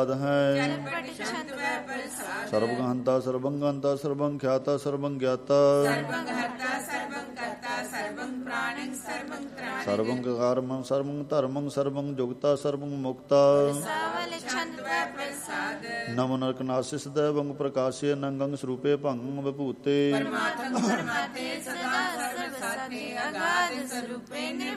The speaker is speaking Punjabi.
ਹੈ। ਸਰਬਗਹੰਤਾ ਸਰਬੰਗਹੰਤਾ ਸਰਬੰ ਖਿਆਤਾ ਸਰਬੰ ਗਿਆਤਾ ਸਰਬੰ ਕਾਰਮੰ ਸਰਬੰ ਧਰਮੰ ਸਰਬੰ ਜੁਗਤਾ ਸਰਬੰ ਮੁਕਤਾ ਨਮ ਨਰਕ ਨਾਸਿਸ ਦੇਵੰ ਪ੍ਰਕਾਸ਼ੇ ਨੰਗੰ ਸਰੂਪੇ ਭੰਗੰ ਵਿਭੂਤੇ